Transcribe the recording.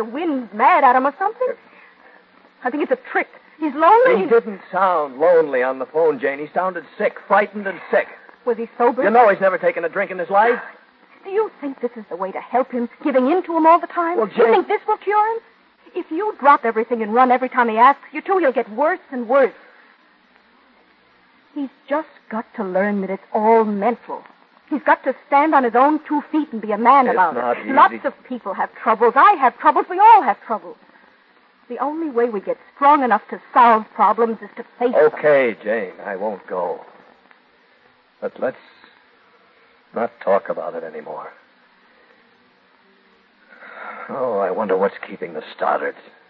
the wind's mad at him or something. I think it's a trick. He's lonely. He didn't sound lonely on the phone, Jane. He sounded sick, frightened and sick. Was he sober? You know he's never taken a drink in his life. Do you think this is the way to help him, giving in to him all the time? Well, Do you Jane- think this will cure him? If you drop everything and run every time he asks you to, he'll get worse and worse. He's just got to learn that it's all mental. He's got to stand on his own 2 feet and be a man It's about not it. easy. Lots of people have troubles. I have troubles. We all have troubles. The only way we get strong enough to solve problems is to face them. Okay, Jane, I won't go. But let's not talk about it anymore. Oh, I wonder what's keeping the Stoddards.